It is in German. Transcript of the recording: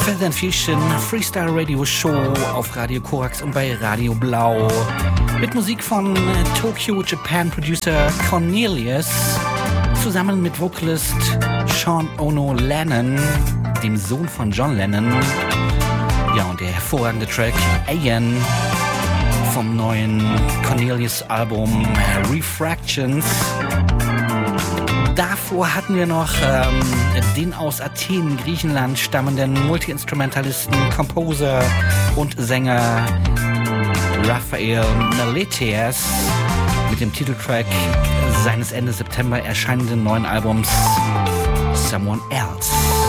Feather and Fusion Freestyle Radio Show auf Radio Korax und bei Radio Blau. Mit Musik von Tokyo Japan Producer Cornelius zusammen mit Vocalist Sean Ono Lennon, dem Sohn von John Lennon. Ja, und der hervorragende Track Ayan vom neuen Cornelius-Album Refractions. Davor hatten wir noch den aus Athen, Griechenland stammenden Multi-Instrumentalisten, Composer und Sänger Raphael Meletias mit dem Titeltrack seines Ende September erscheinenden neuen Albums Someone Else.